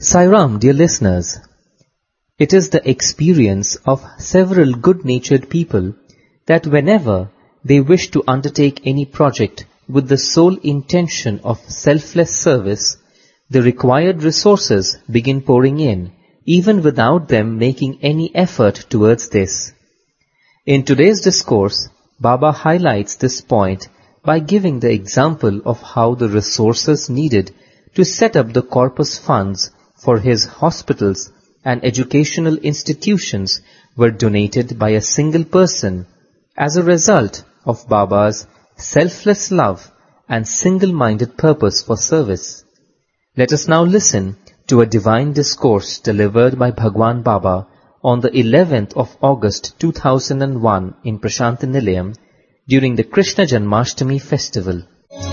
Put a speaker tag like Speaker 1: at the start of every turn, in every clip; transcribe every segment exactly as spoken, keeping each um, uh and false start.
Speaker 1: Sai Ram, dear listeners, it is the experience of several good-natured people that whenever they wish to undertake any project with the sole intention of selfless service, the required resources begin pouring in, even without them making any effort towards this. In today's discourse, Baba highlights this point by giving the example of how the resources needed to set up the corpus funds for his hospitals and educational institutions were donated by a single person as a result of Baba's selfless love and single-minded purpose for service. Let us now listen to a divine discourse delivered by Bhagwan Baba on the eleventh of August two thousand one in Prashanti Nilayam during the Krishna Janmashtami festival.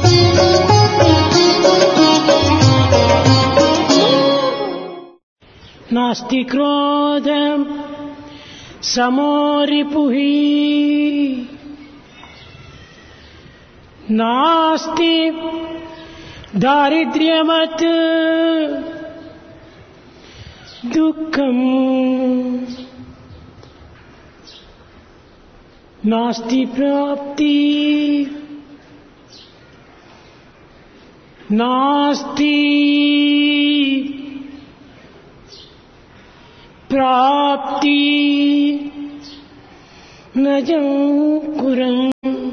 Speaker 2: नास्ति क्रोधं समो रिपुहि नास्ति दारिद्र्यमत् दुःखम् नास्ति प्राप्ति नास्ति प्राप्ति न जंकुरं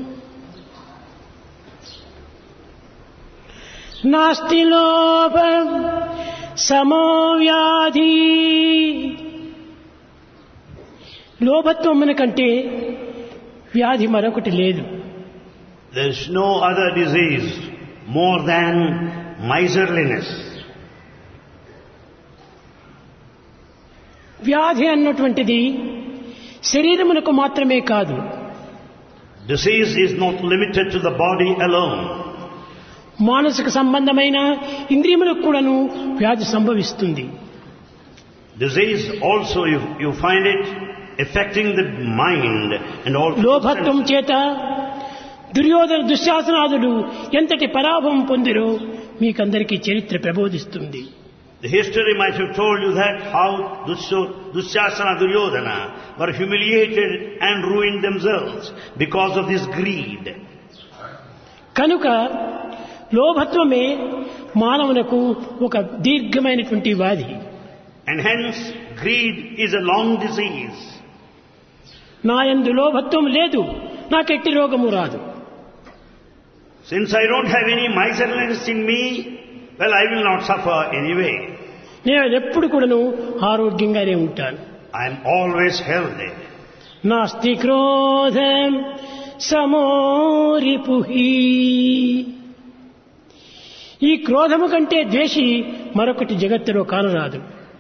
Speaker 2: नास्ति लोभ समो व्याधि లోభత్వం మనకంటే వ్యాధి మరొకటి లేదు.
Speaker 3: There is no other disease more than miserliness.
Speaker 2: వ్యాధి అన్నటువంటిది శరీరమునకు మాత్రమే కాదు.
Speaker 3: Disease is not limited to the body alone.
Speaker 2: మానసిక సంబంధమైన ఇంద్రియములకు కూడాను వ్యాధి సంభవిస్తుంది.
Speaker 3: Disease also, you, you find it affecting the mind and also
Speaker 2: లోభత్వం చేత దుర్యోధన దుశ్శాసనాదులు ఎంతటి పరాభవం పొందిరో మీకందరికీ చరిత్ర ప్రబోధిస్తుంది.
Speaker 3: The history might have told you that how Dushasana Duryodhana were humiliated and ruined themselves because of this greed.
Speaker 2: కనుక లోభత్వమే మానవునకు ఒక దీర్ఘమైనటువంటి వ్యాధి.
Speaker 3: And hence greed is a long disease.
Speaker 2: నా యందు లోభత్వం లేదు, నాకెట్టి రోగము రాదు.
Speaker 3: Since I don't have any miserliness in me, well, I will not suffer anyway.
Speaker 2: నేను ఎప్పుడు కూడాను ఆరోగ్యంగానే ఉంటాను.
Speaker 3: I am always healthy.
Speaker 2: నాస్తి క్రోధం సమో రిపుహి. ఈ క్రోధము కంటే ద్వేషి మరొకటి జగత్తులో కానరాదు.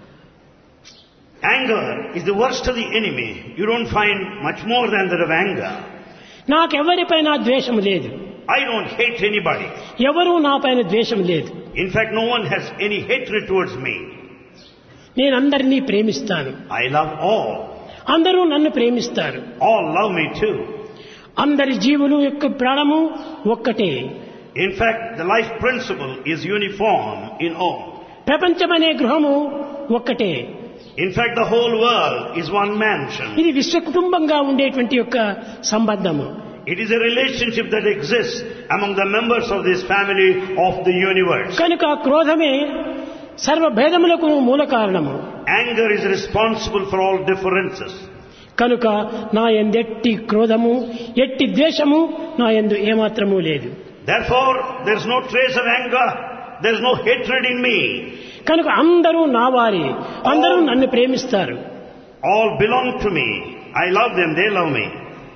Speaker 3: Anger is the worst of the enemy. You don't find much more than that of anger.
Speaker 2: నాకెవరిపైన ద్వేషం లేదు.
Speaker 3: I don't hate anybody.
Speaker 2: ఎవరూ నాపైన ద్వేషం లేదు.
Speaker 3: In fact, no one has any hatred towards me.
Speaker 2: నేను అందరినీ ప్రేమిస్తాను.
Speaker 3: I love all.
Speaker 2: అందరూ నన్ను ప్రేమిస్తారు.
Speaker 3: All love me too.
Speaker 2: అందరి జీవులు యొక్క ప్రాణము ఒక్కటే.
Speaker 3: In fact, the life principle is uniform in all.
Speaker 2: ప్రపంచమనే గృహము ఒక్కటే.
Speaker 3: In fact, the whole world is one mansion.
Speaker 2: ఇది విశ్వ కుటుంబంగా ఉండేటువంటి యొక్క సంబంధము.
Speaker 3: It is a relationship that exists among the members of this family of the universe.
Speaker 2: కనుక క్రోధమే సర్వ భేదములకు మూల కారణము.
Speaker 3: Anger is responsible for all differences.
Speaker 2: కనుక నా యందు ఎట్టి క్రోధము ఎట్టి ద్వేషము నా యందు ఏమాత్రము లేదు.
Speaker 3: Therefore, there is no trace of anger, there is no hatred in me.
Speaker 2: కనుక అందరూ నా వారే, అందరూ నన్ను ప్రేమిస్తారు.
Speaker 3: All belong to me. I love them, they love me.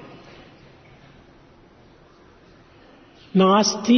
Speaker 2: నాస్తి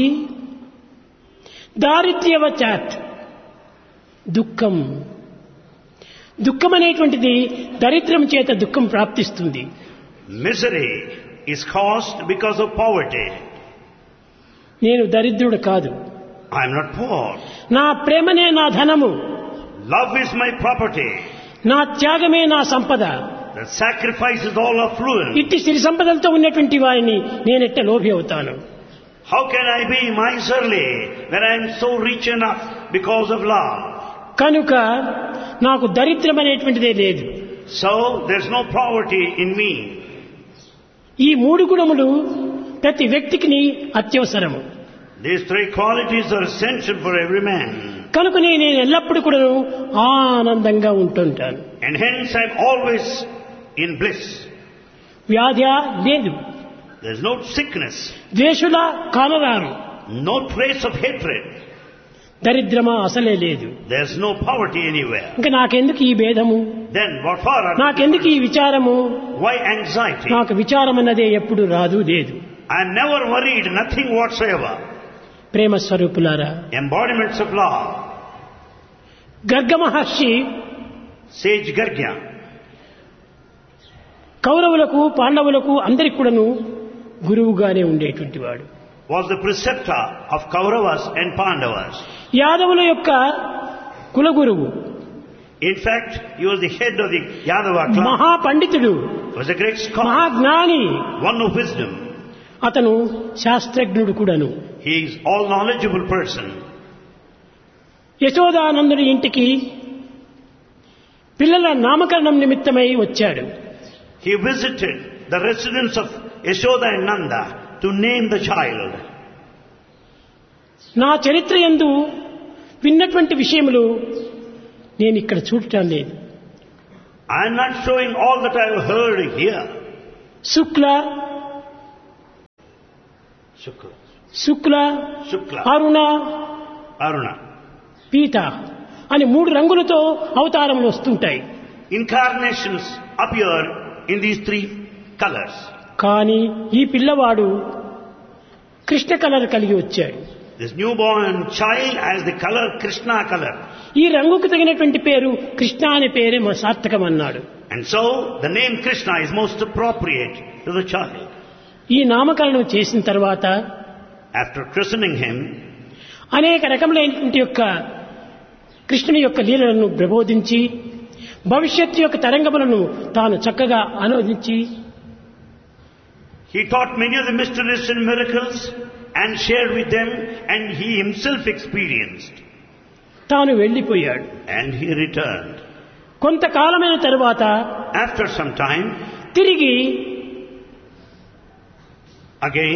Speaker 2: దారిద్ర్యవచాత్ దుఃఖం. దుఃఖం అనేటువంటిది దరిద్రం చేత దుఃఖం ప్రాప్తిస్తుంది.
Speaker 3: Misery is caused because of poverty.
Speaker 2: నేను దరిద్రుడు కాదు.
Speaker 3: I am not poor.
Speaker 2: నా ప్రేమనే నా ధనము.
Speaker 3: Love is my property.
Speaker 2: నా త్యాగమే నా సంపద.
Speaker 3: The sacrifice is all affluent.
Speaker 2: ఇట్టి సిరి సంపదలతో ఉన్నటువంటి వారిని నేనెట్ట లోభి అవుతాను?
Speaker 3: How can I be miserly when I am so rich enough because of love?
Speaker 2: కనుక నాకు దరిద్రం అనేటువంటిదే లేదు.
Speaker 3: So there's no poverty in me.
Speaker 2: ఈ మూడు గుణములు ప్రతి వ్యక్తికి అత్యవసరము.
Speaker 3: These three qualities are essential for every man.
Speaker 2: కనుకనే నేను ఎల్లప్పుడూ కూడా ఆనందంగా ఉంటుంటాను.
Speaker 3: And hence I'm always in bliss.
Speaker 2: వ్యాధి లేదు.
Speaker 3: There's no sickness.
Speaker 2: ద్వేషుల కానరారు.
Speaker 3: No trace of hatred.
Speaker 2: దరిద్రమా అసలే లేదు.
Speaker 3: There's no poverty anywhere.
Speaker 2: ఇంకా నాకెందుకు ఈ భేదము?
Speaker 3: Then what for?
Speaker 2: నాకెందుకు ఈ విచారము?
Speaker 3: Why anxiety?
Speaker 2: నాకు విచారం అన్నదే ఎప్పుడు రాదు లేదు.
Speaker 3: I'm never worried, nothing whatsoever.
Speaker 2: ప్రేమ స్వరూపులారా,
Speaker 3: Embodiments of love.
Speaker 2: Garga Maharshi
Speaker 3: Sage Gargya
Speaker 2: కౌరవులకు పాండవులకు అందరికి కూడాను గురువుగానే ఉండేటువంటి వాడు.
Speaker 3: was the preceptor of Kauravas and Pandavas.
Speaker 2: యాదవుల యొక్క కులగురువు.
Speaker 3: In fact, he was the head of the Yadava clan.
Speaker 2: మహాపండితుడు.
Speaker 3: Was a great scholar.
Speaker 2: మహాజ్ఞాని.
Speaker 3: One of wisdom.
Speaker 2: అతను శాస్త్రజ్ఞుడు కూడాను.
Speaker 3: He is all knowledgeable person.
Speaker 2: యశోదానందుడి ఇంటికి పిల్లల నామకరణం నిమిత్తమై వచ్చాడు.
Speaker 3: He visited the residence of Yashoda and Nanda to name the child.
Speaker 2: నా చరిత్ర యందు విన్నటువంటి విషయములు నేను ఇక్కడ చూడటం లేదు.
Speaker 3: I am not showing all that I have heard here.
Speaker 2: Shukla
Speaker 3: Shukla.
Speaker 2: Shukla
Speaker 3: Shukla.
Speaker 2: Aruna
Speaker 3: Aruna.
Speaker 2: పీత అని మూడు రంగులతో అవతారములు వస్తుంటాయి.
Speaker 3: Incarnations appear in these three colors.
Speaker 2: కానీ ఈ పిల్లవాడు కృష్ణ కలర్ కలిగి వచ్చాడు.
Speaker 3: This newborn child has the color Krishna color.
Speaker 2: ఈ రంగుకు తగినటువంటి పేరు కృష్ణ అనే పేరే మా సార్థకం అన్నాడు.
Speaker 3: And so the name Krishna is most appropriate to the child.
Speaker 2: ఈ నామకరణం చేసిన తర్వాత
Speaker 3: After christening him,
Speaker 2: అనేక రకములైనటువంటి యొక్క కృష్ణుని యొక్క లీలలను ప్రబోధించి భవిష్యత్తు యొక్క తరంగములను తాను చక్కగా అనువదించి
Speaker 3: he taught many of the mysteries and miracles and shared with them, and he himself experienced.
Speaker 2: తాను వెళ్ళిపోయాడు.
Speaker 3: And he returned.
Speaker 2: కొంతకాలమైన తరువాత
Speaker 3: After some time,
Speaker 2: తిరిగి
Speaker 3: again,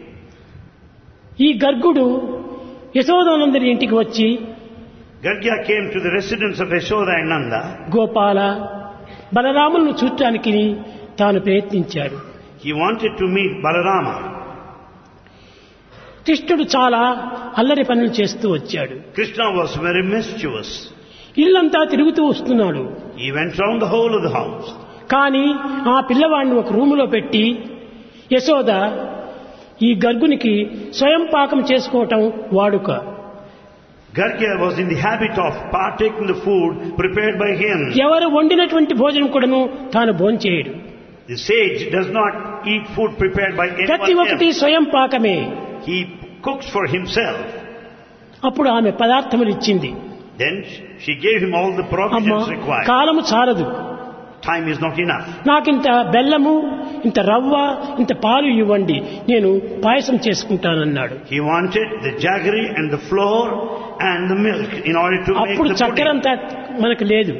Speaker 2: ఈ గర్గుడు యశోదానందుని ఇంటికి వచ్చి
Speaker 3: Gargya came to the residence of Yashoda and Nanda.
Speaker 2: Gopala బలరాములను చూడటానికి తాను ప్రయత్నించాడు.
Speaker 3: He wanted to meet Balarama.
Speaker 2: కృష్ణుడు చాలా అల్లరి పనులు చేస్తూ వచ్చాడు.
Speaker 3: Krishna was very mischievous.
Speaker 2: ఇల్లంతా తిరుగుతూ వస్తున్నాడు.
Speaker 3: He went round the whole of the house.
Speaker 2: కానీ ఆ పిల్లవాడిని ఒక రూములో పెట్టి యశోద ఈ గర్గునికి స్వయం పాకం చేసుకోవటం వాడుక.
Speaker 3: Gargya was in the habit of partaking the food prepared by him.
Speaker 2: ఎవరు వండినటువంటి భోజనం కూడాను తాను భోంచేయడు.
Speaker 3: The sage does not eat food prepared by
Speaker 2: ప్రతి
Speaker 3: anyone
Speaker 2: ఒక్కటి
Speaker 3: else.
Speaker 2: స్వయం పాకమే.
Speaker 3: He cooks for himself.
Speaker 2: అప్పుడు ఆమె పదార్థములు ఇచ్చింది.
Speaker 3: Then she gave him all the
Speaker 2: అమ్మ
Speaker 3: provisions required.
Speaker 2: కాలము చాలదు,
Speaker 3: Time is not enough.
Speaker 2: నాకింత బెల్లము ఇంత రవ్వ ఇంత పాలు ఇవ్వండి, నేను పాయసం చేసుకుంటానన్నాడు.
Speaker 3: He wanted the jaggery and the flour and the milk in order to make
Speaker 2: అప్పుడు
Speaker 3: the
Speaker 2: చక్కెర
Speaker 3: pudding.
Speaker 2: అంతా మనకు లేదు.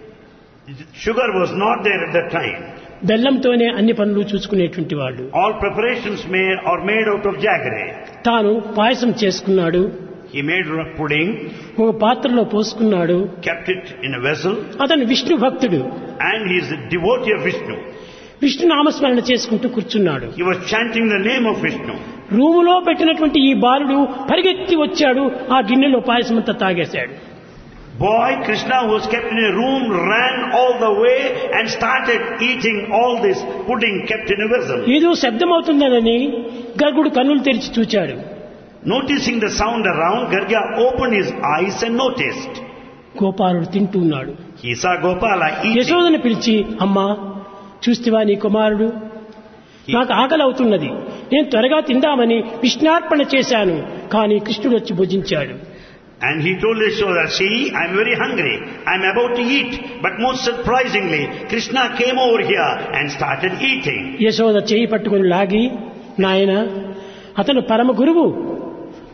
Speaker 3: Sugar was not there at that time.
Speaker 2: బెల్లంతోనే అన్ని పనులు చూసుకునేటువంటి వాళ్ళు.
Speaker 3: All preparations made are made out of jaggery.
Speaker 2: తాను పాయసం చేసుకున్నాడు.
Speaker 3: He made pudding,
Speaker 2: ఒక పాత్రలో పోసుకున్నాడు.
Speaker 3: kept it in a vessel,
Speaker 2: అతను విష్ణు భక్తుడు.
Speaker 3: and he is a devotee of Vishnu.
Speaker 2: Vishnu నామస్మరణ చేసుకుంటూ కూర్చున్నాడు.
Speaker 3: He was chanting the name of Vishnu.
Speaker 2: రూములో పెట్టినటువంటి ఈ బాలుడు పరిగెత్తి వచ్చాడు, ఆ గిన్నెలో పాయసం అంతా తాగేశాడు.
Speaker 3: Boy Krishna, who was kept in a room, ran all the way and started eating all this pudding kept in a vessel.
Speaker 2: ఏదో శబ్దం అవుతుందనని గర్గుడు కన్నులు తెరిచి చూచాడు.
Speaker 3: Noticing the sound around, Gargya opened his eyes and noticed.
Speaker 2: గోపాలుడు తింటూ ఉన్నాడు.
Speaker 3: He saw Gopala eating.
Speaker 2: యశోదను పిలిచి, అమ్మా చూస్తివా నీ కుమారుడు, నాకు ఆకలి అవుతున్నది, నేను త్వరగా తిందామని విష్ణార్పణ చేశాను, కానీ కృష్ణుడు వచ్చి భుజించాడు.
Speaker 3: And he told Yashoda, see, I am very hungry. I am about to eat. But most surprisingly, Krishna came over here and started eating.
Speaker 2: Yashoda చేయి పట్టుకుని లాగి, నాయన అతను పరమ గురువు,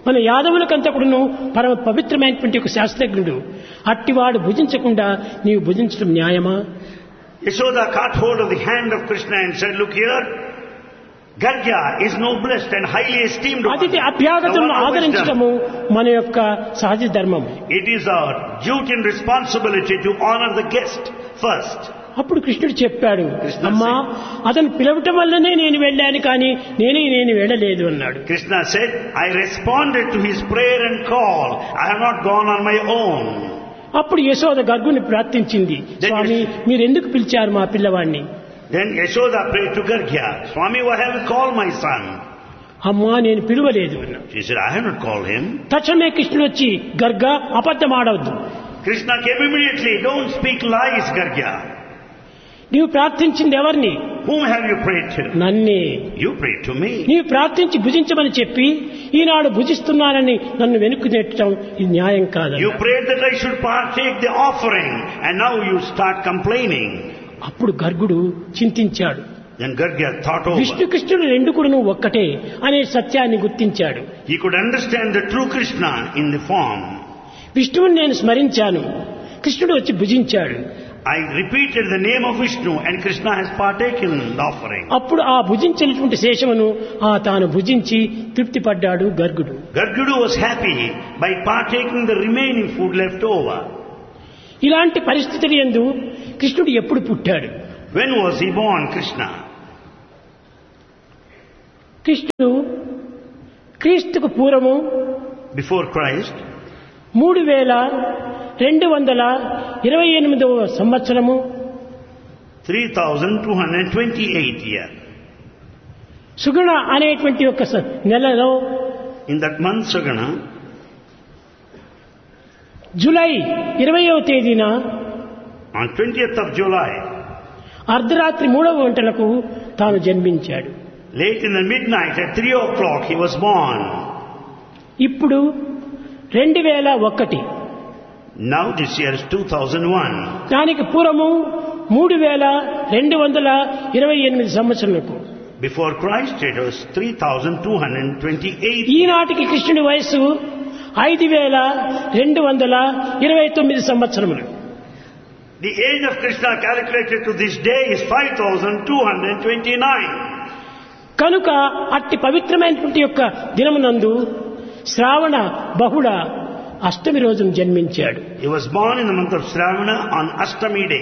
Speaker 2: మన యాదవులకంతా కూడాను పరమ పవిత్రమైనటువంటి ఒక శాస్త్రజ్ఞుడు. అట్టివాడు భుజించకుండా నీవు భుజించడం న్యాయమా?
Speaker 3: Yashoda caught hold of the hand of Krishna and said, look here, Gargya is noblest and highly esteemed one.
Speaker 2: అతిథి అభ్యాగతులను ఆదరించడము మన యొక్క సహజ ధర్మము.
Speaker 3: It is our duty and responsibility to honor the guest first.
Speaker 2: అప్పుడు కృష్ణుడు చెప్పాడు, అమ్మా అతను పిలవటం వల్లనే నేను వెళ్ళాను కానీ నేనే నేను వెళ్ళలేదు అన్నాడు.
Speaker 3: Krishna said, I responded to his prayer and call. I have not gone on my own.
Speaker 2: అప్పుడు యశోద గర్గుని ప్రార్థించింది, స్వామి మీరెందుకు పిలిచారు మా పిల్లవాడిని?
Speaker 3: Then Yashoda prayed to Gargya, Swami, why have you called my son?
Speaker 2: అమ్మా నేను పిలువలేదు అన్నాడు.
Speaker 3: She said, I have not called him.
Speaker 2: తక్షణమే కృష్ణుడు వచ్చి, గర్గా అబద్ధం ఆడవద్దు.
Speaker 3: Krishna came immediately, don't speak lies, Gargya.
Speaker 2: నీవు ప్రార్థించింది ఎవరిని?
Speaker 3: Whom have you prayed to?
Speaker 2: నన్నే.
Speaker 3: You prayed to me.
Speaker 2: నీవు ప్రార్థించి భుజించమని చెప్పి ఈనాడు భుజిస్తున్నానని నన్ను వెనుక్కు నెట్టడం ఇది న్యాయం కాదు.
Speaker 3: You prayed that I should partake the offering and now you start complaining.
Speaker 2: అప్పుడు గర్గుడు చింతించాడు.
Speaker 3: Then Gargya thought over.
Speaker 2: Vishnu కృష్ణుడు రెండు కూడాను ఒక్కటే అనే సత్యాన్ని గుర్తించాడు.
Speaker 3: He could understand the true Krishna in the form.
Speaker 2: విష్ణువుని నేను స్మరించాను, కృష్ణుడు వచ్చి భుజించాడు.
Speaker 3: I repeated the name of Vishnu and Krishna has partaken in the offering.
Speaker 2: అప్పుడు ఆ భుజించినటువంటి శేషమును ఆ తాను భుజించి తృప్తి పడ్డాడు గర్గుడు.
Speaker 3: Gargudu was happy by partaking the remaining food left over.
Speaker 2: ఇలాంటి పరిస్థితులు యందు కృష్ణుడు ఎప్పుడు పుట్టాడు?
Speaker 3: When was he born, Krishna?
Speaker 2: కృష్ణుడు క్రీస్తుకు పూర్వము
Speaker 3: Before Christ,
Speaker 2: మూడు వేల రెండు వందల ఇరవై ఎనిమిదవ సంవత్సరము
Speaker 3: three thousand two hundred twenty-eight year.
Speaker 2: సుగుణ అనేటువంటి ఒక స- నెలలో
Speaker 3: In that month, Sagana,
Speaker 2: July ఇరవయవ తేదీన
Speaker 3: on twentieth of July,
Speaker 2: అర్ధరాత్రి మూడవ గంటలకు తాను జన్మించాడు.
Speaker 3: late in the midnight at three o'clock he was born.
Speaker 2: ఇప్పుడు రెండు వేల ఒకటి,
Speaker 3: Now this year is two thousand one.
Speaker 2: దానికి పూర్వము మూడు వేల రెండు వందల ఇరవై ఎనిమిది సంవత్సరాలకు.
Speaker 3: Before Christ it was three thousand two hundred twenty-eight.
Speaker 2: ఈనాటికి కృష్ణుడి వయస్సు ఐదు వేల రెండు వందల ఇరవై తొమ్మిది సంవత్సరములు.
Speaker 3: The age of Krishna calculated to this day is five thousand two hundred twenty-nine.
Speaker 2: కనుక అట్టి పవిత్రమైనటువంటి యొక్క దినమునందు శ్రావణ బహుళ అష్టమి రోజున జన్మించాడు.
Speaker 3: He was born in the month of Shravana on Ashtami day.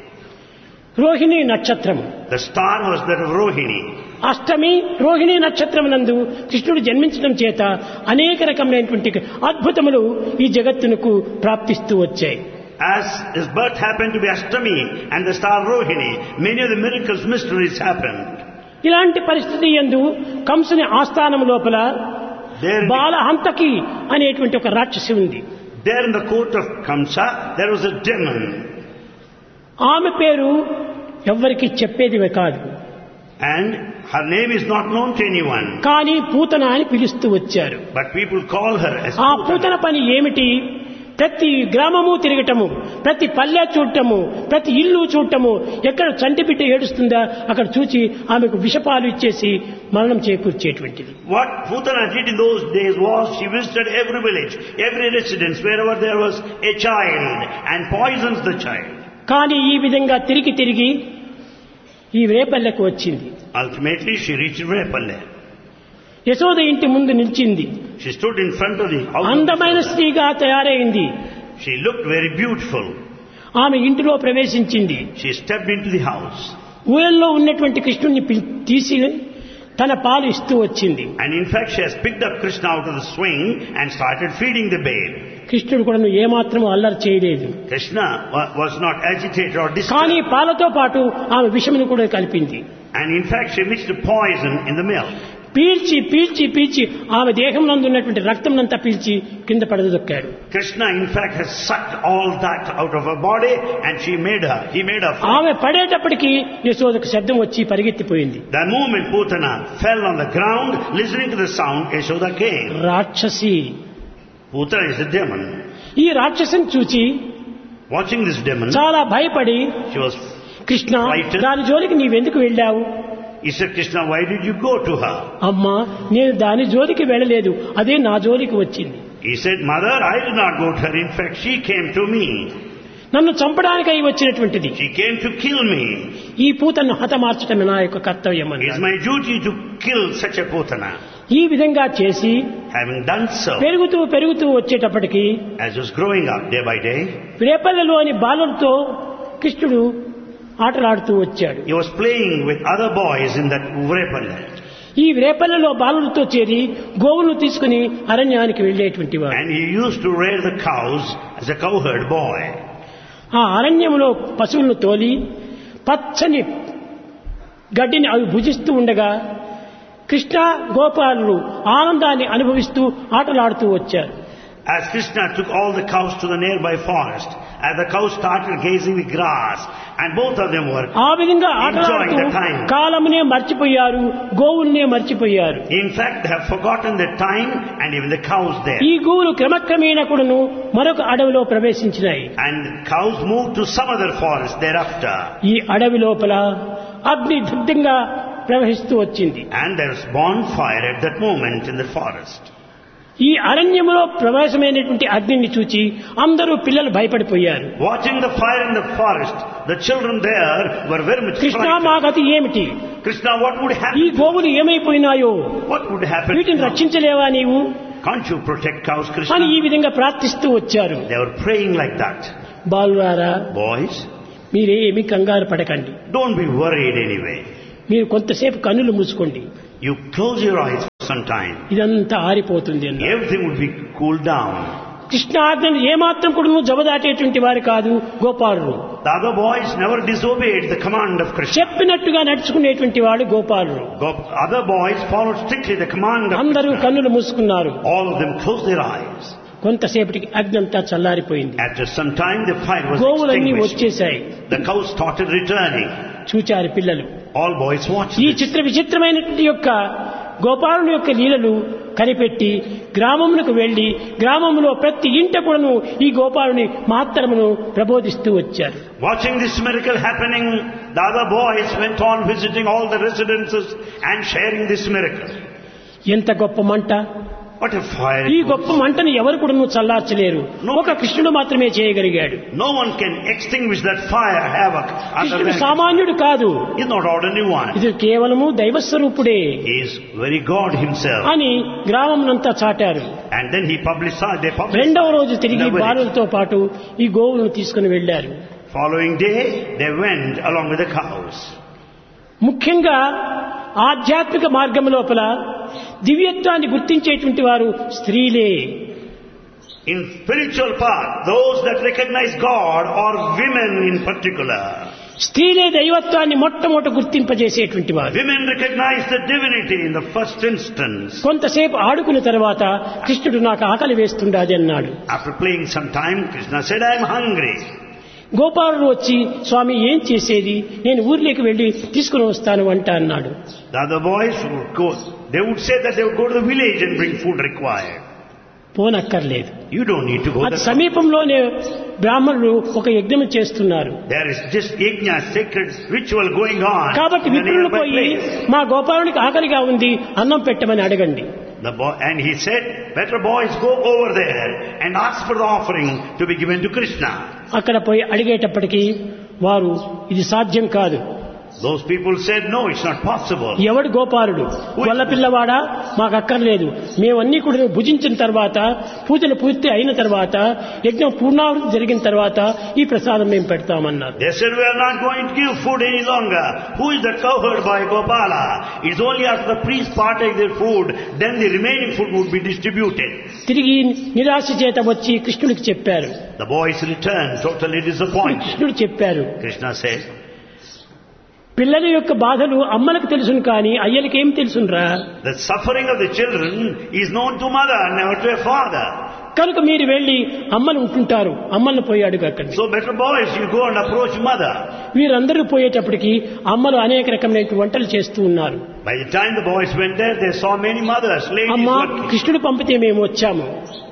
Speaker 2: Rohini నక్షత్రము.
Speaker 3: The star was that of Rohini.
Speaker 2: అష్టమి రోహిణి నక్షత్రమునందు కృష్ణుడు జన్మించడం చేత అనేక రకమైనటువంటి అద్భుతములు ఈ జగత్తునకు ప్రాప్తిస్తూ వచ్చాయి.
Speaker 3: As his birth happened to be Ashtami and the star Rohini, many of the miracles, mysteries happened.
Speaker 2: ఇలాంటి పరిస్థితి యందు కంసుని ఆస్థానం లోపల
Speaker 3: There in, the,
Speaker 2: బాలహంతకి అనేటువంటి ఒక రాక్షసి ఉంది.
Speaker 3: there in the court of Kamsa, there was a demon.
Speaker 2: ఆమె పేరు ఎవ్వరికి చెప్పేది కాదు.
Speaker 3: And her name is not known to anyone.
Speaker 2: కానీ పూతన అని పిలుస్తూ వచ్చారు.
Speaker 3: But people call her as
Speaker 2: ఆ
Speaker 3: Putana.
Speaker 2: పూతన పని ఏమిటి? ప్రతి గ్రామము తిరగటము, ప్రతి పల్లె చూడటము, ప్రతి ఇల్లు చూడటము, ఎక్కడ చంటి బిడ్డ ఏడుస్తుందా అక్కడ చూచి ఆమెకు విషపాలు ఇచ్చేసి మరణం చేకూర్చేటువంటిది.
Speaker 3: What Putana did in those days was she visited every village, every residence, wherever there was a child and poisons the child.
Speaker 2: కానీ ఈ విధంగా తిరిగి తిరిగి ఈ రేపల్లెకు వచ్చింది.
Speaker 3: Ultimately she reached Repalle.
Speaker 2: Yashoda ఇంటి ముందు నిలిచింది.
Speaker 3: She stood in front of the house.
Speaker 2: అందమైన
Speaker 3: of
Speaker 2: స్త్రీగా తయారైంది.
Speaker 3: She looked very beautiful.
Speaker 2: ఆమె ఇంటిలో ప్రవేశించింది.
Speaker 3: She stepped into the house.
Speaker 2: ఊయల్లో ఉన్నటువంటి కృష్ణుని పిల్- తీసి తన పాలు ఇస్తూ వచ్చింది.
Speaker 3: And in fact she has picked up Krishna out of the swing and started feeding the babe.
Speaker 2: కృష్ణుడు కూడా ఏమాత్రము అల్లరి చేయలేదు.
Speaker 3: Krishna wa- was not agitated or
Speaker 2: కానీ
Speaker 3: disturbed.
Speaker 2: పాలతో పాటు ఆమె విషమును కూడా కలిపింది.
Speaker 3: And in fact she mixed poison in the milk.
Speaker 2: పీల్చి పీల్చి పీల్చి ఆమె దేహం నందు ఉన్నటువంటి రక్తంనంతా పీల్చి కింద పడదొక్కాడు.
Speaker 3: Krishna in fact has sucked all that out of her body and she made her, he made her fall.
Speaker 2: ఆమె పడేటప్పటికి యశోదకు శబ్దం వచ్చి పరిగెత్తిపోయింది.
Speaker 3: The moment Putana fell on the ground, listening to the sound, Yashoda came.
Speaker 2: రాక్షసి.
Speaker 3: Putana is a demon.
Speaker 2: ఈ రాక్షసిని చూచి
Speaker 3: Watching this demon,
Speaker 2: చాలా భయపడి,
Speaker 3: she was
Speaker 2: Krishna
Speaker 3: frightened.
Speaker 2: దాని జోలికి నీవెందుకు వెళ్ళావు?
Speaker 3: He said, Krishna, why did you go to her?
Speaker 2: అమ్మా, నేను దాని జోలికి వెళ్ళలేదు, అదే నా జోలికి వచ్చింది.
Speaker 3: He said, Mother, I did not go to her. In fact, she came to me.
Speaker 2: నన్ను చంపడానికై వచ్చినటువంటిది.
Speaker 3: She came to kill me.
Speaker 2: ఈ పూతను హతమార్చడమే నా యొక్క కర్తవ్యం
Speaker 3: It is
Speaker 2: అన్నాడు.
Speaker 3: my duty to kill such a Putana.
Speaker 2: ఈ విధంగా చేసి
Speaker 3: Having done so,
Speaker 2: పెరుగుతూ పెరుగుతూ వచ్చేటప్పటికి
Speaker 3: as he was growing up day by day,
Speaker 2: రేపల్లెలోని బాలులతో కృష్ణుడు ఆటలాడుతూ వచ్చాడు.
Speaker 3: he was playing with other boys in that Vrepalla.
Speaker 2: ఈ రేపల్లెలో బాలులతో చేరి గోవులను తీసుకుని అరణ్యానికి వెళ్లేటువంటి వాడు.
Speaker 3: And he used to rear the cows as a cowherd boy.
Speaker 2: ఆ అరణ్యంలో పశువులను తోలి పచ్చని గడ్డిని అవి భుజిస్తూ ఉండగా కృష్ణ గోపాలులు ఆనందాన్ని అనుభవిస్తూ ఆటలాడుతూ వచ్చారు.
Speaker 3: As Krishna took all the cows to the nearby forest, as the cows started gazing the grass, and both of them were
Speaker 2: ఆ విధంగా
Speaker 3: enjoying
Speaker 2: ఆటలాడుతూ
Speaker 3: the time.
Speaker 2: కాలమునే మర్చిపోయారు, గోవుల్నే మర్చిపోయారు.
Speaker 3: In fact, they have forgotten the time and even the cows there.
Speaker 2: ఈ గోవులు క్రమక్రమేణా కూడాను మరొక అడవిలో ప్రవేశించినాయి.
Speaker 3: And cows moved to some other forest thereafter.
Speaker 2: ఈ అడవి లోపల అగ్ని దగ్ధంగా ప్రవహిస్తూ వచ్చింది.
Speaker 3: And there was bonfire at that moment in the forest.
Speaker 2: ఈ అరణ్యంలో ప్రవేశమైనటువంటి అగ్నిని చూచి అందరూ పిల్లలు భయపడిపోయారు.
Speaker 3: Watching the fire in the forest, the children there were very much
Speaker 2: Krishna,
Speaker 3: frightened.
Speaker 2: మా గతి ఏమిటి?
Speaker 3: Krishna, what would
Speaker 2: ఈ
Speaker 3: happen?
Speaker 2: గోవులు ఏమైపోయినాయో?
Speaker 3: What would happen?
Speaker 2: వీటిని
Speaker 3: now?
Speaker 2: రక్షించలేవా నీవు
Speaker 3: Can't you protect cows,
Speaker 2: అని
Speaker 3: Krishna?
Speaker 2: ఈ విధంగా ప్రార్థిస్తూ వచ్చారు.
Speaker 3: They were praying like that.
Speaker 2: బాలురారా,
Speaker 3: Boys,
Speaker 2: మీరేమి కంగారు పడకండి.
Speaker 3: don't be worried anyway.
Speaker 2: మీరు కొంతసేపు కన్నులు మూసుకోండి,
Speaker 3: You close your eyes for some time.
Speaker 2: ఇదంతా ఆరిపోతుంది అన్నారు.
Speaker 3: Everything would be cooled down.
Speaker 2: Krishna ఆజ్ఞను ఏమాత్రం కూడా జబదాటేటువంటి వారు కాదు గోపాలుడు.
Speaker 3: The other boys never disobeyed the command of Krishna.
Speaker 2: చెప్పినట్టుగా నడుచుకునేటువంటి వాడు గోపాలుడు.
Speaker 3: Go- Other boys followed strictly the command of
Speaker 2: అందరూ
Speaker 3: Krishna.
Speaker 2: కన్నులు మూసుకున్నారు.
Speaker 3: All of them closed their eyes.
Speaker 2: కొంతసేపటికి అగ్ని అంతా చల్లారిపోయింది.
Speaker 3: After some time, the fire was
Speaker 2: గోవులన్నీ
Speaker 3: extinguished.
Speaker 2: వచ్చేశాయి.
Speaker 3: The cows started returning.
Speaker 2: చూచారు పిల్లలు.
Speaker 3: All boys watched
Speaker 2: ఈ
Speaker 3: this.
Speaker 2: చిత్ర విచిత్రమైనటువంటి యొక్క గోపాలుని యొక్క లీలలు కనిపెట్టి గ్రామమునకు వెళ్లి గ్రామంలో ప్రతి ఇంట కూడాను ఈ గోపాలుని మాత్రమును ప్రబోధిస్తూ వచ్చారు.
Speaker 3: Watching this miracle happening, the other boys went on visiting all the residences and sharing this miracle.
Speaker 2: ఎంత గొప్ప మంట!
Speaker 3: What a fire!
Speaker 2: ఈ
Speaker 3: it was.
Speaker 2: గొప్ప మంటను ఎవరు కూడా చల్లార్చలేరు. ఒక కృష్ణుడు మాత్రమే చేయగలిగాడు.
Speaker 3: No one can extinguish that fire havoc other
Speaker 2: కృష్ణుడు
Speaker 3: than
Speaker 2: సామాన్యుడు కాదు,
Speaker 3: He is not ordinary one.
Speaker 2: ఇది కేవలము దైవస్వరూపుడే
Speaker 3: He is very God Himself.
Speaker 2: అని గ్రామమునంతా చాటారు.
Speaker 3: And then He publicized, they publicized.
Speaker 2: రెండవ రోజు తిరిగి
Speaker 3: in the village.
Speaker 2: బాలులతో పాటు ఈ గోవులను తీసుకుని వెళ్లారు.
Speaker 3: Following day, they went along with the cows.
Speaker 2: ముఖ్యంగా ఆధ్యాత్మిక మార్గం లోపల దివ్యత్వాన్ని గుర్తించేటువంటి వారు స్త్రీలే.
Speaker 3: In spiritual path, those that recognize God are women in particular.
Speaker 2: స్త్రీలే దైవత్వాన్ని మొట్టమొదట గుర్తింపజేసేటువంటి వారు.
Speaker 3: Women recognize the divinity in the first instance.
Speaker 2: కొంతసేపు ఆడుకున్న తర్వాత కృష్ణుడు నాకు ఆకలి వేస్తుండాది అన్నాడు.
Speaker 3: After playing some time, Krishna said, I am hungry.
Speaker 2: గోపాలుడు వచ్చి, స్వామి ఏం చేసేది, నేను ఊర్లోకి వెళ్లి తీసుకుని వస్తాను అంట అన్నాడు.
Speaker 3: The other boys would go, they would say that they would go to the village and bring food required.
Speaker 2: పోనక్కర్లేదు,
Speaker 3: You don't need to go
Speaker 2: అది
Speaker 3: there.
Speaker 2: సమీపంలోనే బ్రాహ్మణులు ఒక యజ్ఞం చేస్తున్నారు.
Speaker 3: There is just yajna, sacred ritual going on.
Speaker 2: కాబట్టి
Speaker 3: in the
Speaker 2: విప్రులు
Speaker 3: nearby
Speaker 2: పోయి
Speaker 3: place.
Speaker 2: మా గోపాలునికి ఆకలిగా ఉంది, అన్నం పెట్టమని అడగండి.
Speaker 3: The boy, and he said, better boys go over there and ask for the offering to be given to Krishna.
Speaker 2: అక్కడ పోయి అడిగేటప్పటికి వారు ఇది సాధ్యం కాదు.
Speaker 3: Those people said, no, it's not possible.
Speaker 2: ఎవడు గోపాలుడు, గొల్ల పిల్లవాడా, మాకు అక్కర్లేదు, మేమన్నీ కూడా భుజించిన తర్వాత పూజలు పూర్తి అయిన తర్వాత యజ్ఞం పూర్ణావృతి జరిగిన తర్వాత ఈ ప్రసాదం మేము పెడతామన్నారు.
Speaker 3: They said, we are not going to give food any longer. Who is the cowherd by Gopala? It's only after the priest partake their food, then the remaining food would be distributed.
Speaker 2: తిరిగి నిరాశ చేత వచ్చి కృష్ణుడికి చెప్పారు.
Speaker 3: The boys returned totally disappointed.
Speaker 2: కృష్ణుడు చెప్పారు,
Speaker 3: Krishna said,
Speaker 2: పిల్లల యొక్క బాధలు అమ్మలకు తెలుసును కానీ అయ్యలకి ఏం తెలుసునురా.
Speaker 3: the suffering of the children is known to mother, never to a father.
Speaker 2: కనుక మీరు వెళ్లి అమ్మలు ఉంటుంటారు, అమ్మలను పోయి అడుగకండి.
Speaker 3: So better boys, you go and approach mother.
Speaker 2: వీరందరూ పోయేటప్పటికి అమ్మలు అనేక రకమైన వంటలు చేస్తూ ఉన్నారు.
Speaker 3: By the time the boys went there, they saw many mothers, ladies
Speaker 2: అమ్మా,
Speaker 3: working.
Speaker 2: కృష్ణుడు పంపితే మేము వచ్చాము.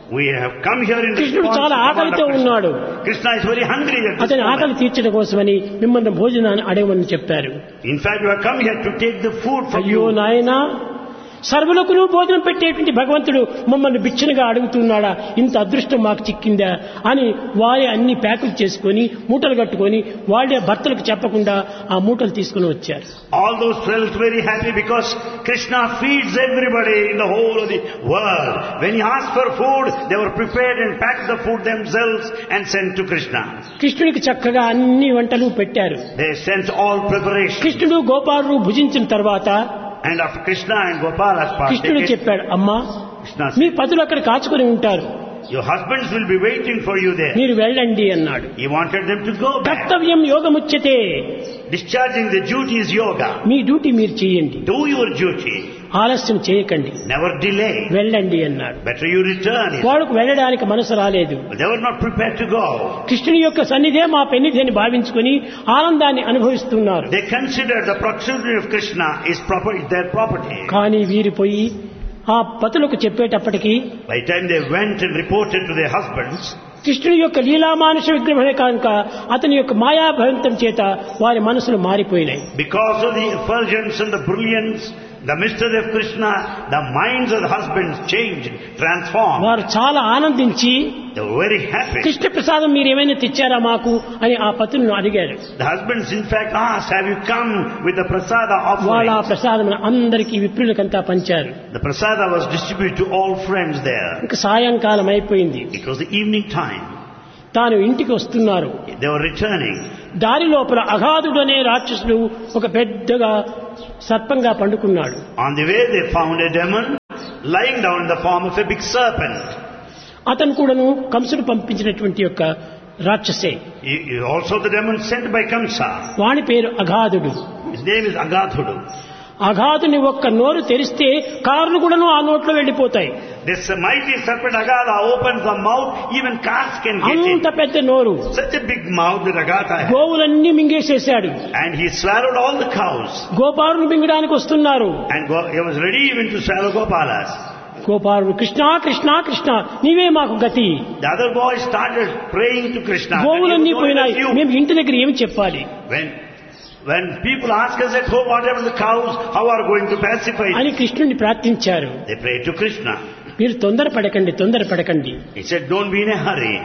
Speaker 3: We have come here in
Speaker 2: కృష్ణుడు
Speaker 3: response
Speaker 2: చాలా
Speaker 3: to command
Speaker 2: ఆకలితో
Speaker 3: of Krishna.
Speaker 2: ఉన్నాడు.
Speaker 3: Krishna is very hungry at this
Speaker 2: అతని ఆకలి
Speaker 3: moment.
Speaker 2: తీర్చడం కోసమని మిమ్మల్ని భోజనాన్ని అడగమని చెప్పారు.
Speaker 3: In fact, you have come here to take the food from
Speaker 2: అయ్యో
Speaker 3: you.
Speaker 2: నాయనా, సర్వులకు భోజనం పెట్టేటువంటి భగవంతుడు మమ్మల్ని బిచ్చనగా అడుగుతున్నాడా, ఇంత అదృష్టం మాకు చిక్కిందా అని వారే అన్ని ప్యాకులు చేసుకొని మూటలు కట్టుకొని వాళ్ళే భర్తలకు చెప్పకుండా ఆ మూటలు తీసుకుని వచ్చారు.
Speaker 3: All those felt very happy because Krishna feeds everybody in the whole of the world. When he asked for food, they were prepared and packed the food themselves and sent to Krishna.
Speaker 2: కృష్ణుడికి చక్కగా అన్ని వంటలు పెట్టారు.
Speaker 3: They sent all preparation.
Speaker 2: కృష్ణుడు గోపాలుడు భుజించిన తర్వాత
Speaker 3: And after Krishna and Gopala's
Speaker 2: కృష్ణుడు
Speaker 3: party,
Speaker 2: చెప్పాడు, అమ్మా
Speaker 3: Krishna
Speaker 2: మీ
Speaker 3: said,
Speaker 2: పతులు అక్కడ కాచుకొని ఉంటారు,
Speaker 3: your husbands will be waiting for you there.
Speaker 2: మీరు వెళ్ళండి అన్నాడు.
Speaker 3: He wanted them to go back.
Speaker 2: కర్తవ్యం యోగముచ్యతే,
Speaker 3: Discharging the duty is yoga.
Speaker 2: Me duty మీరు చేయండి,
Speaker 3: Do your duty.
Speaker 2: ఆలస్యం చేయకండి,
Speaker 3: Never delay.
Speaker 2: వెళ్ళండి అన్నాడు.
Speaker 3: Better you return.
Speaker 2: వాడుకు వెళ్ళడానికి మనసు రాలేదు.
Speaker 3: But they were not prepared to go.
Speaker 2: కృష్ణుని యొక్క సన్నిధే మా పెన్నిధి అని భావించుకుని ఆనందాన్ని అనుభవిస్తున్నారు.
Speaker 3: They considered the proximity of Krishna is proper, their property.
Speaker 2: కానీ వీరు పోయి ఆ పతులకు చెప్పేటప్పటికీ
Speaker 3: By the time they went and reported to their husbands,
Speaker 2: కృష్ణుని యొక్క లీలామానుష విగ్రహమే కనుక అతని యొక్క మాయాభవంతం చేత వారి మనసులు మారిపోయినాయి.
Speaker 3: because of the effulgence and the brilliance, the mystery of Krishna, the minds of the husbands changed, transformed.
Speaker 2: వారు చాలా ఆనందించి
Speaker 3: They were very happy.
Speaker 2: Krishna ప్రసాదం మీరు ఏమైనా తెచ్చారా మాకు అని ఆ పతులను అడిగారు.
Speaker 3: The husbands in fact asked, have you come with the prasada
Speaker 2: వాళ్ళ ఆ
Speaker 3: offering?
Speaker 2: ప్రసాదం అందరికీ విప్రులకంతా పంచారు.
Speaker 3: The prasada was distributed to all friends there.
Speaker 2: ఇంకా సాయంకాలం అయిపోయింది.
Speaker 3: It was the evening time.
Speaker 2: తాను ఇంటికి వస్తున్నారు.
Speaker 3: They were returning.
Speaker 2: దారి లోపల అగాధుడు అనే రాక్షసుడు ఒక పెద్దగా సర్పంగా పండుకున్నాడు.
Speaker 3: On the way they found a demon lying down in the form of a big serpent.
Speaker 2: అతను కూడాను కంసుడు పంపించినటువంటి యొక్క రాక్షసే.
Speaker 3: He, he also the demon sent by Kamsa.
Speaker 2: వాని పేరు అగాధుడు.
Speaker 3: His name is Agadhudu.
Speaker 2: అగాధుని ఒక్క నోరు తెరిస్తే కార్లు కూడాను ఆ నోట్లో వెళ్ళిపోతాయి.
Speaker 3: This mighty serpent Agadha opens the mouth, even cars can get
Speaker 2: అంత
Speaker 3: in.
Speaker 2: పెద్ద నోరు.
Speaker 3: Such a big mouth that Agadha had.
Speaker 2: గోవులన్నీ మింగేసేశాడు.
Speaker 3: And he swallowed all the cows.
Speaker 2: Gopaluni మింగడానికి వస్తున్నారు.
Speaker 3: And go, he was ready even to swallow Gopalas.
Speaker 2: గోపాలుడు కృష్ణ కృష్ణ కృష్ణ నీవే మాకు గతి.
Speaker 3: The other boy started praying to Krishna.
Speaker 2: గోవులన్నీ
Speaker 3: And he was
Speaker 2: పోయినాయి,
Speaker 3: only a few.
Speaker 2: మేము ఇంటి దగ్గర ఏమి చెప్పాలి
Speaker 3: When, when people ask us at home, what happened to the cows, how are going to pacify them?
Speaker 2: అని కృష్ణుని ప్రార్థించారు.
Speaker 3: They prayed to Krishna.
Speaker 2: మీరు తొందరపడకండి తొందరపడకండి,
Speaker 3: He said, don't be in a hurry.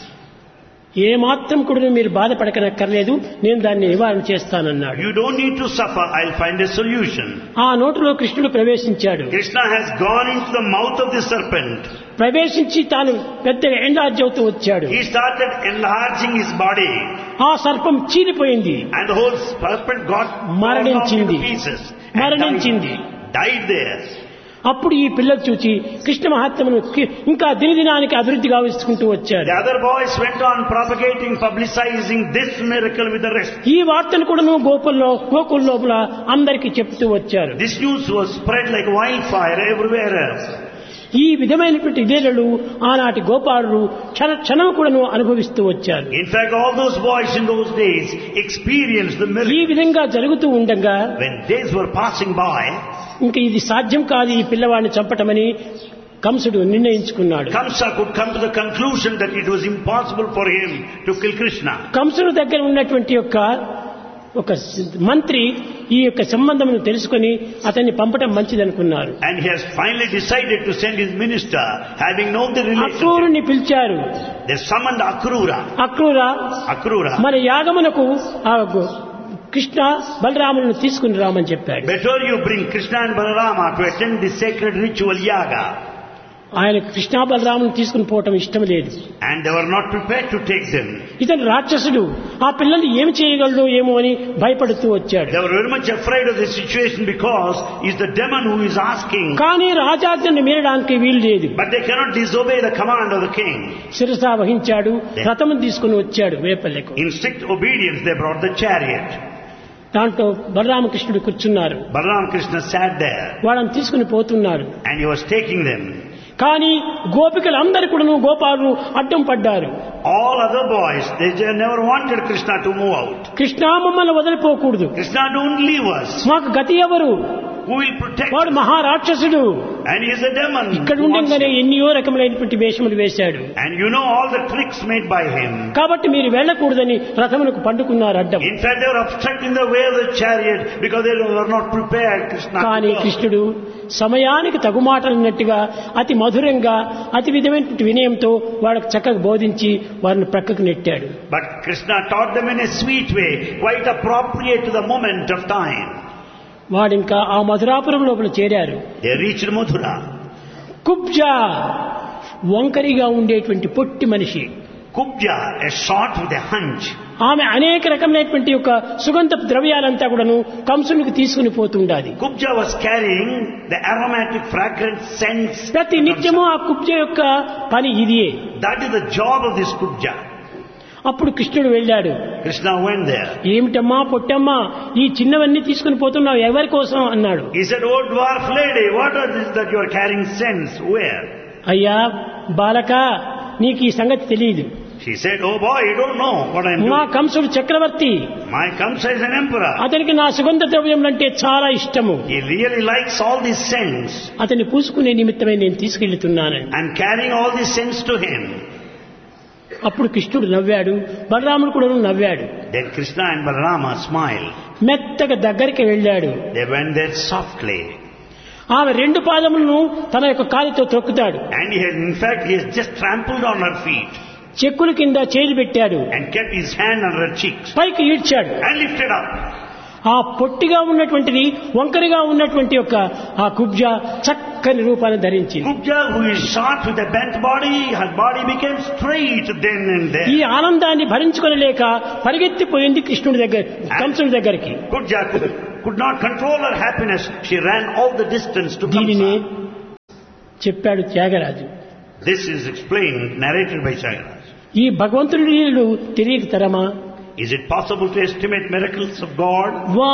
Speaker 2: ఏ మాత్రం కూడా మీరు బాధపడకనక్కర్లేదు, నేను దాన్ని నివారణ చేస్తానన్నాడు.
Speaker 3: You don't need to suffer, I'll find a solution.
Speaker 2: ఆ నోటిలో కృష్ణుడు ప్రవేశించాడు.
Speaker 3: Krishna has gone into the mouth of the serpent.
Speaker 2: ప్రవేశించి తాను పెద్దగా ఎండార్జ్ అవుతూ వచ్చాడు.
Speaker 3: He started enlarging his body.
Speaker 2: ఆ సర్పం చీలిపోయింది,
Speaker 3: And the whole serpent got torn off
Speaker 2: మరణించింది.
Speaker 3: into pieces. And
Speaker 2: మరణించింది.
Speaker 3: died, died there.
Speaker 2: అప్పుడు ఈ పిల్లలు చూచి కృష్ణ మహాత్మ్యను ఇంకా దినదినానికి అభివృద్ధి గావించుకుంటూ వచ్చారు.
Speaker 3: The other boys went on propagating, publicizing this miracle with the rest.
Speaker 2: ఈ వార్తను కూడాను గోకుల్లో గోకుల లోపల అందరికీ చెప్తూ వచ్చారు.
Speaker 3: This news was spread like wildfire everywhere else.
Speaker 2: ఈ విధమైనటువంటి ఇదేళ్లు ఆనాటి గోపాలుడు క్షణ క్షణం కూడాను అనుభవిస్తూ వచ్చారు.
Speaker 3: In fact, all those boys in those days experienced the
Speaker 2: ఈ
Speaker 3: miracle.
Speaker 2: విధంగా జరుగుతూ ఉండగా
Speaker 3: When days were passing by,
Speaker 2: ఇంక ఇది సాధ్యం కాదు ఈ పిల్లవాడిని చంపటమని కంసుడు నిర్ణయించుకున్నాడు.
Speaker 3: Kamsa could come to the conclusion that it was impossible for him to kill Krishna.
Speaker 2: కంసుడు దగ్గర ఉన్నటువంటి యొక్క ఒక మంత్రి ఈ యొక్క సంబంధమును తెలుసుకొని అతన్ని పంపటం మంచిదనుకున్నారు.
Speaker 3: And he has finally decided to send his minister, having known the relationship.
Speaker 2: అక్రూరుని పిలిచారు.
Speaker 3: They summoned Akrura.
Speaker 2: అక్రూరా,
Speaker 3: Akrura.
Speaker 2: మన యాగమునకు ఆ గు- కృష్ణ బలరాములను తీసుకుని రామని చెప్పాడు.
Speaker 3: Better you bring Krishna and Balarama to attend this sacred ritual yaga.
Speaker 2: ఆయన కృష్ణ బలరాములను తీసుకుని పోవటం ఇష్టం లేదు.
Speaker 3: And they were not prepared to take them.
Speaker 2: ఇతను రాక్షసుడు, ఆ పిల్లల్ని ఏమి చేయగలడు ఏమో అని భయపడుతూ వచ్చాడు.
Speaker 3: They were very much afraid of the situation because he's the demon who is asking.
Speaker 2: కానీ రాజాజ్ఞను మీరడానికి వీలు లేదు.
Speaker 3: But they cannot disobey the command of the king.
Speaker 2: శిరసా వహించాడు, రథమును తీసుకుని వచ్చాడు వేపల్లెకు.
Speaker 3: In strict obedience they brought the chariot.
Speaker 2: దాంట్లో బలరామకృష్ణుడు కూర్చున్నారు.
Speaker 3: Balaram Krishna sat there
Speaker 2: వాళ్ళని తీసుకుని పోతున్నారు.
Speaker 3: and he was taking them.
Speaker 2: కానీ గోపికలందరూ కూడాను గోపాలు అడ్డం పడ్డారు.
Speaker 3: All other boys, they just never wanted Krishna to move out.
Speaker 2: Krishna మమ్మల్ని వదిలిపోకూడదు,
Speaker 3: Krishna, don't leave us.
Speaker 2: మాకు గతి ఎవరు,
Speaker 3: who will protect
Speaker 2: వాడు
Speaker 3: us.
Speaker 2: మహారాక్షసుడు.
Speaker 3: And he is a demon.
Speaker 2: ఇక్కడ
Speaker 3: who wants
Speaker 2: ఉండగానే
Speaker 3: you.
Speaker 2: ఎన్నో రకములైనటువంటి వేషములు వేశాడు.
Speaker 3: And you know all the tricks made by him.
Speaker 2: కాబట్టి మీరు వెళ్ళకూడదని రథమునకు పండుకున్నారు అడ్డం.
Speaker 3: In fact, they were obstructing the way of the chariot because they were not prepared. Krishna.
Speaker 2: కానీ కృష్ణుడు సమయానికి తగు మాటలన్నట్టుగా అతి మధురంగా అతి విధమైనటువంటి వినయంతో వాళ్ళకు చక్కగా బోధించి వారిని ప్రక్కకు నెట్టాడు.
Speaker 3: But Krishna taught them in a sweet way, quite appropriate to the moment of time.
Speaker 2: వాడింకా ఆ మధురాపురం లోపల చేరారు.
Speaker 3: They reached Mathura.
Speaker 2: కుబ్జా వంకరిగా ఉండేటువంటి పొట్టి మనిషి.
Speaker 3: Kubja, a short with a hunch.
Speaker 2: ఆమె అనేక రకమైనటువంటి యొక్క సుగంధ ద్రవ్యాలంతా కూడాను కంసునికి తీసుకుని పోతుండాలి.
Speaker 3: Kubja was carrying the aromatic fragrant scents.
Speaker 2: ప్రతి నిత్యము ఆ కుబ్జ యొక్క పని ఇదియే.
Speaker 3: That is the job of this Kubja.
Speaker 2: అప్పుడు కృష్ణుడు వెళ్ళాడు.
Speaker 3: Krishna went there.
Speaker 2: ఏమిటమ్మా పొట్టమ్మా ఈ చిన్నవన్నీ తీసుకుని పోతున్నావు ఎవరి కోసం అన్నాడు.
Speaker 3: He said, "Oh dwarf lady, what are this that you are carrying scents? Where?"
Speaker 2: అయ్యా బాలక నీకు ఈ సంగతి తెలియదు.
Speaker 3: She said, "Oh boy, you don't know what I am
Speaker 2: మా
Speaker 3: doing.
Speaker 2: Kamsudu Chakravarthi.
Speaker 3: My Kamsa is an emperor.
Speaker 2: అతనికి నా సుగంధ ద్రవ్యములంటే చాలా ఇష్టము.
Speaker 3: He really likes all these scents.
Speaker 2: అతన్ని పూసుకునే నిమిత్తమై నేను తీసుకెళ్తున్నాను.
Speaker 3: I'm carrying all these scents to him."
Speaker 2: అప్పుడు కృష్ణుడు నవ్వాడు, బలరాముడు కూడా నవ్వాడు.
Speaker 3: Then Krishna and Balarama smiled.
Speaker 2: మెత్తగా దగ్గరికి వెళ్ళాడు.
Speaker 3: They went there softly.
Speaker 2: ఆమె రెండు పాదములను తన యొక్క కాలితో తొక్కుతాడు.
Speaker 3: And he has, in fact, he has just trampled on her feet
Speaker 2: చెక్కుల కింద చేయి పెట్టాడు.
Speaker 3: and kept his hand on her cheeks
Speaker 2: పైకి ఈడ్చాడు.
Speaker 3: and lifted up.
Speaker 2: ఆ పొట్టిగా ఉన్నటువంటిది వంకరిగా ఉన్నటువంటి యొక్క ఆ కుబ్జ చక్కని రూపాన్ని ధరించింది.
Speaker 3: Kubja, who is short with a bent body, her body became straight then and there.
Speaker 2: ఈ ఆనందాన్ని భరించుకొనలేక పరిగెత్తిపోయింది కృష్ణుడి దగ్గర కంసుడి దగ్గరికి.
Speaker 3: Kubja could, could not control her happiness. She ran all the distance to
Speaker 2: దీనిని
Speaker 3: Kamsa.
Speaker 2: చెప్పాడు Tyagaraju.
Speaker 3: This is explained, narrated by Chagaraj.
Speaker 2: ఈ భగవంతుడి లీలలు తెలియక తరమా?
Speaker 3: Is it possible to estimate miracles of God?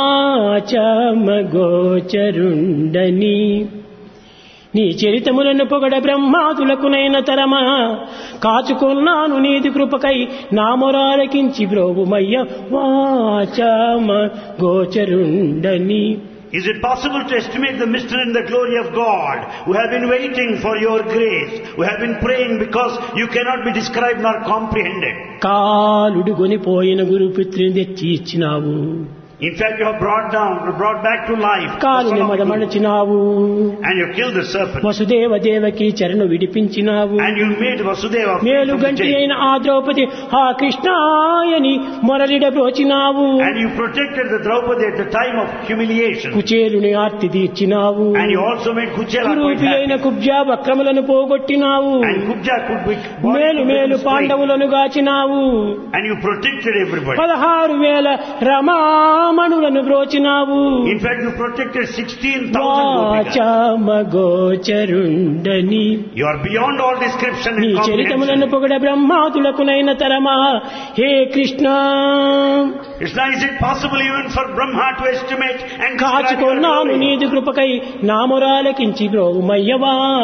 Speaker 2: వాచమగోచరుండని నీ చరితములను పొగడ బ్రహ్మాదులకునైన తరమా కాచుకున్నాను నీది కృపకై నామొరాలకించి బ్రోవుమయ్య వాచమగోచరుండని.
Speaker 3: Is it possible to estimate the mystery and the glory of God, who have been waiting for your grace, who have been praying because you cannot be described nor comprehended?
Speaker 2: కాలుడు గొనిపోయిన గురుపుత్రిని తెచ్చి ఇచ్చినావు.
Speaker 3: In fact, you have brought down, brought back to life the
Speaker 2: కాలుని
Speaker 3: son of Guru,
Speaker 2: మదమణచినావు.
Speaker 3: and you killed the serpent,
Speaker 2: Vasudeva Devaki చరణు విడిపించినావు.
Speaker 3: and you made Vasudeva free
Speaker 2: మేలు
Speaker 3: from the
Speaker 2: గంటి
Speaker 3: jail,
Speaker 2: అయిన ఆ ద్రౌపది ఆ కృష్ణాయని మొరలిడ బ్రోచినావు.
Speaker 3: and you protected the Draupadi at the time of humiliation,
Speaker 2: కుచేలుని Aarti తీర్చినావు.
Speaker 3: and you also made Kuchela quite
Speaker 2: కురూపి అయిన
Speaker 3: happy,
Speaker 2: Kubja వక్రములను పోగొట్టినావు.
Speaker 3: and Kubja could be
Speaker 2: మేలు మేలు పాండవులను గాచినావు.
Speaker 3: and you protected everybody.
Speaker 2: పదహారు వేల రమామణులను బ్రోచినావు.
Speaker 3: In fact, you protected sixteen thousand gopikas.
Speaker 2: వాచమగోచరుండని
Speaker 3: You are beyond all description
Speaker 2: నీ
Speaker 3: and
Speaker 2: చరితములను
Speaker 3: comprehension.
Speaker 2: పొగడ బ్రహ్మాదులకునైన తరమా హే Krishna.
Speaker 3: Krishna, is it possible even for Brahma to estimate and describe your
Speaker 2: కాచుకున్నాను
Speaker 3: glory?
Speaker 2: నీది కృపకై నామురాలకించి బ్రోమయ్య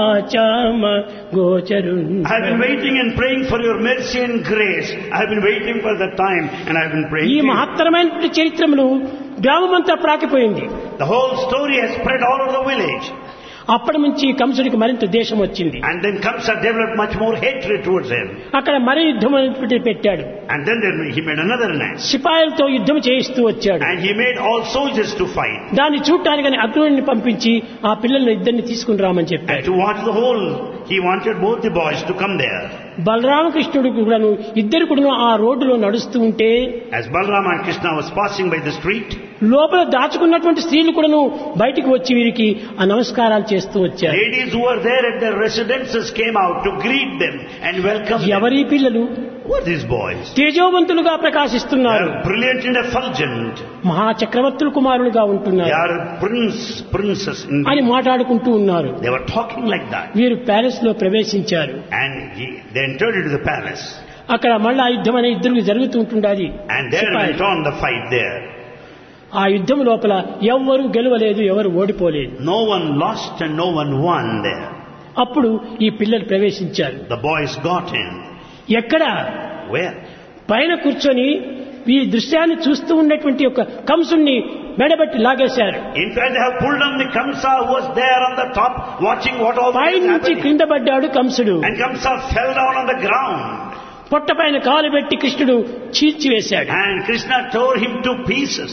Speaker 2: వాచమగోచరుండ.
Speaker 3: I have been waiting and praying for your mercy and grace. I have been waiting for the time and I have been praying.
Speaker 2: ఈ
Speaker 3: to you.
Speaker 2: మహత్తరమైన చరిత్రములు గ్రామమంతా ప్రాకిపోయింది.
Speaker 3: The whole story has spread all over the village.
Speaker 2: అప్పటి నుంచి కంసుడికి మరింత దేశం వచ్చింది.
Speaker 3: And then Kamsa developed much more hatred towards him.
Speaker 2: అక్కడ మరీ యుద్ధం అనేటువంటిది పెట్టాడు.
Speaker 3: And then there, he made another act.
Speaker 2: సిపాయిలతో యుద్ధం చేయిస్తూ వచ్చాడు.
Speaker 3: And he made all soldiers to fight.
Speaker 2: దాన్ని చూడటానికి అగ్నుడిని పంపించి ఆ పిల్లల్ని ఇద్దరిని తీసుకుని రామని
Speaker 3: And
Speaker 2: చెప్పాడు.
Speaker 3: to watch the whole, he wanted both the boys to come there.
Speaker 2: బలరామకృష్ణుడు కూడాను ఇద్దరు కూడాను ఆ రోడ్డులో నడుస్తూ ఉంటే
Speaker 3: As Balarama and Krishna was passing by the street,
Speaker 2: లోపల దాచుకున్నటువంటి స్త్రీలు కూడాను బయటికి వచ్చి వీరికి ఆ నమస్కారాలు చేస్తూ వచ్చారు.
Speaker 3: ladies who were there at their residences came out to greet them and welcome them.
Speaker 2: ఎవరి పిల్లలు
Speaker 3: Who are these boys?
Speaker 2: తేజోవంతులుగా
Speaker 3: They
Speaker 2: ప్రకాశిస్తున్నారు.
Speaker 3: are brilliant and effulgent.
Speaker 2: మహాచక్రవర్తుల కుమారులుగా
Speaker 3: They
Speaker 2: ఉంటున్నారు
Speaker 3: are prince, princess
Speaker 2: అని
Speaker 3: indeed.
Speaker 2: మాట్లాడుకుంటూ ఉన్నారు.
Speaker 3: They were talking like that.
Speaker 2: వీరు palace లో ప్రవేశించారు.
Speaker 3: And he, they entered into the palace.
Speaker 2: అక్కడ మళ్ళా యుద్ధం అనే ఇద్దరు జరుగుతూ ఉంటుండాలి.
Speaker 3: And there went on the fight there.
Speaker 2: ఆ యుద్ధం లోపల ఎవ్వరూ గెలవలేదు, ఎవరు ఓడిపోలేదు.
Speaker 3: No one lost and no one won there.
Speaker 2: అప్పుడు ఈ పిల్లలు ప్రవేశించారు.
Speaker 3: The boys got in.
Speaker 2: ఎక్కడ?
Speaker 3: Where?
Speaker 2: పైన కూర్చొని ఈ దృశ్యాన్ని చూస్తూ ఉన్నటువంటి ఒక కంసుని మెడబెట్టి లాగేశారు.
Speaker 3: In fact, they have pulled down the Kamsa who was there on the top watching what all
Speaker 2: pi
Speaker 3: this is
Speaker 2: నుంచి
Speaker 3: happening.
Speaker 2: క్రింద పడ్డాడు కంసుడు.
Speaker 3: And Kamsa fell down on the ground.
Speaker 2: పొట్ట పైన కాలు పెట్టి కృష్ణుడు చీల్చివేశాడు.
Speaker 3: And Krishna tore him to pieces.